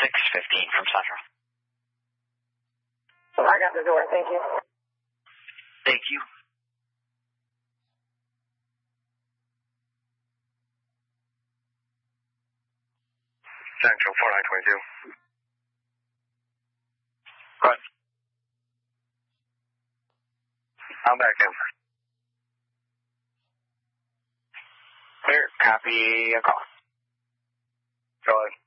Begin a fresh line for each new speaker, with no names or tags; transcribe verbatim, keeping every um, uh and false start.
six fifteen from Central.
I got the door, thank you.
Thank you.
Central four nine twenty-two.
Good.
I'm back in.
Clear. Copy a call.
Go ahead.